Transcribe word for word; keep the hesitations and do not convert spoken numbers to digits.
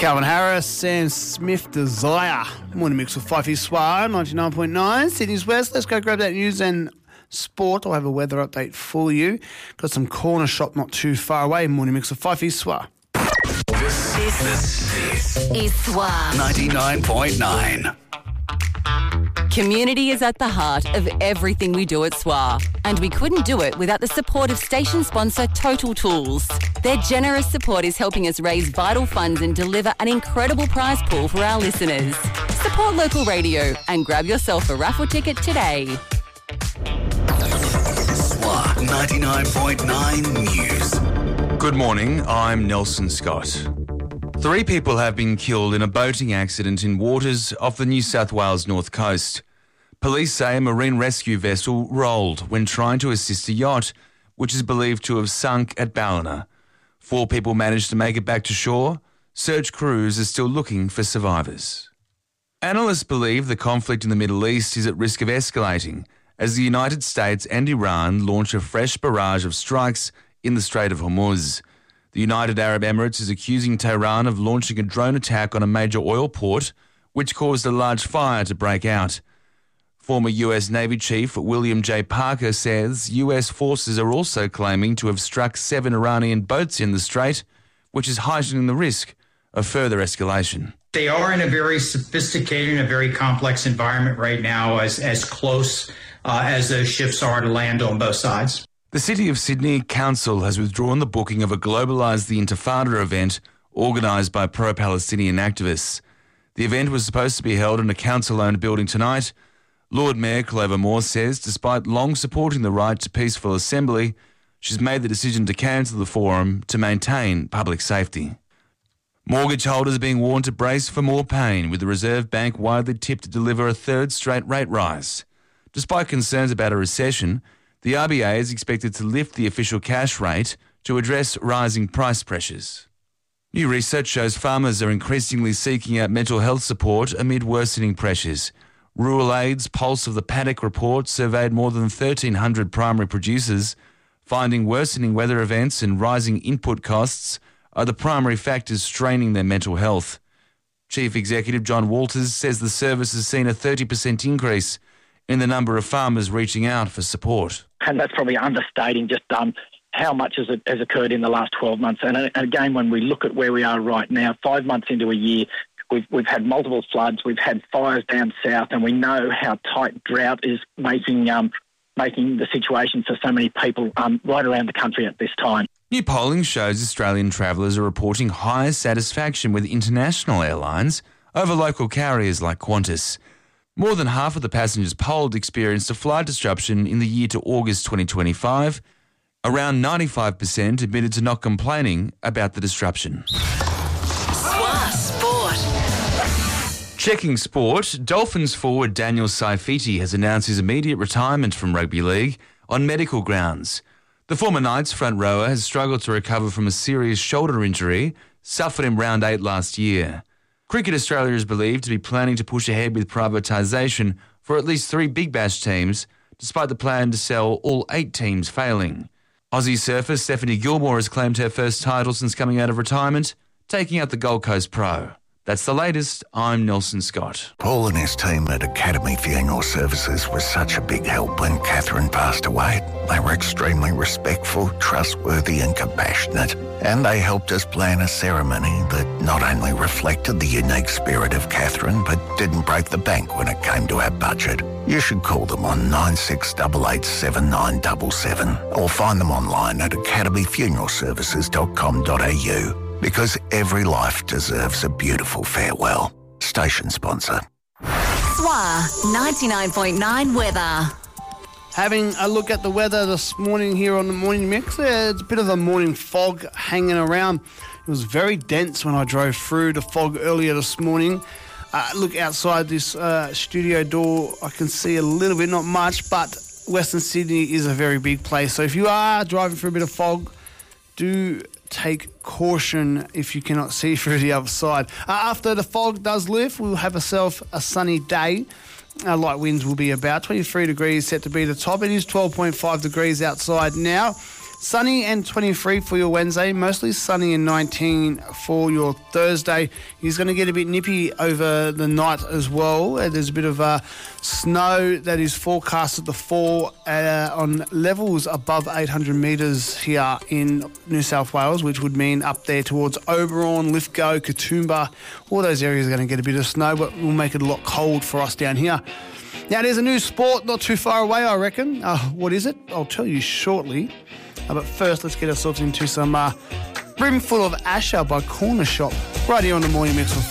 Calvin Harris, Sam Smith, Desire. Morning mix with Fifey Swar, ninety-nine point nine, Sydney's West. Let's go grab that news and sport. I'll have a weather update for you. Got some corner shop not too far away. Morning mix with Fifey Swar. This, this, this is Swar ninety-nine point nine. Community is at the heart of everything we do at S W A, and we couldn't do it without the support of station sponsor Total Tools. Their generous support is helping us raise vital funds and deliver an incredible prize pool for our listeners. Support local radio and grab yourself a raffle ticket today. S W A ninety-nine point nine News. Good morning, I'm Nelson Scott. Three people have been killed in a boating accident in waters off the New South Wales north coast. Police say a marine rescue vessel rolled when trying to assist a yacht, which is believed to have sunk at Ballina. Four people managed to make it back to shore. Search crews are still looking for survivors. Analysts believe the conflict in the Middle East is at risk of escalating as the United States and Iran launch a fresh barrage of strikes in the Strait of Hormuz. The United Arab Emirates is accusing Tehran of launching a drone attack on a major oil port, which caused a large fire to break out. Former U S Navy Chief William J. Parker says U S forces are also claiming to have struck seven Iranian boats in the strait, which is heightening the risk of further escalation. They are in a very sophisticated and a very complex environment right now, as, as close uh, as those ships are to land on both sides. The City of Sydney Council has withdrawn the booking of a Globalise the Intifada event organised by pro-Palestinian activists. The event was supposed to be held in a council-owned building tonight. Lord Mayor Clover Moore says despite long supporting the right to peaceful assembly, she's made the decision to cancel the forum to maintain public safety. Mortgage holders are being warned to brace for more pain, with the Reserve Bank widely tipped to deliver a third straight rate rise. Despite concerns about a recession, the R B A is expected to lift the official cash rate to address rising price pressures. New research shows farmers are increasingly seeking out mental health support amid worsening pressures. Rural Aid's Pulse of the Paddock report surveyed more than thirteen hundred primary producers, finding worsening weather events and rising input costs are the primary factors straining their mental health. Chief Executive John Walters says the service has seen a thirty percent increase in the number of farmers reaching out for support. And that's probably understating just um, how much has, has occurred in the last twelve months. And, uh, again, when we look at where we are right now, five months into a year, we've, we've had multiple floods, we've had fires down south, and we know how tight drought is making um, making the situation for so many people um, right around the country at this time. New polling shows Australian travellers are reporting higher satisfaction with international airlines over local carriers like Qantas. More than half of the passengers polled experienced a flight disruption in the year to August twenty twenty-five. Around ninety-five percent admitted to not complaining about the disruption. Swar Sport. Checking sport, Dolphins forward Daniel Saifiti has announced his immediate retirement from rugby league on medical grounds. The former Knights front rower has struggled to recover from a serious shoulder injury suffered in round eight last year. Cricket Australia is believed to be planning to push ahead with privatisation for at least three Big Bash teams, despite the plan to sell all eight teams failing. Aussie surfer Stephanie Gilmore has claimed her first title since coming out of retirement, taking out the Gold Coast Pro. That's the latest. I'm Nelson Scott. Paul and his team at Academy Funeral Services was such a big help when Catherine passed away. They were extremely respectful, trustworthy and compassionate, and they helped us plan a ceremony that not only reflected the unique spirit of Catherine, but didn't break the bank when it came to our budget. You should call them on nine six eight eight seven nine seven seven or find them online at academy funeral services dot com dot a u. Because every life deserves a beautiful farewell. Station sponsor. S W A ninety-nine point nine weather. Having a look at the weather this morning here on the Morning Mix. Yeah, it's a bit of a morning fog hanging around. It was very dense when I drove through the fog earlier this morning. Uh, look outside this uh, studio door. I can see a little bit, not much, but Western Sydney is a very big place. So if you are driving through a bit of fog, do take caution if you cannot see through the other side. Uh, after the fog does lift, we'll have ourselves a sunny day. Uh, light winds will be about twenty-three degrees set to be the top. It is twelve point five degrees outside now. Sunny and twenty-three for your Wednesday, mostly sunny and nineteen for your Thursday. It's going to get a bit nippy over the night as well. Uh, There's a bit of uh, snow that is forecasted to fall uh, on levels above eight hundred metres here in New South Wales, which would mean up there towards Oberon, Lithgow, Katoomba. All those areas are going to get a bit of snow, but will make it a lot cold for us down here. Now, there's a new sport not too far away, I reckon. Uh, what is it? I'll tell you shortly. Uh, but first, let's get ourselves into some uh, Brimful of Asher by Corner Shop right here on the Morning Mix with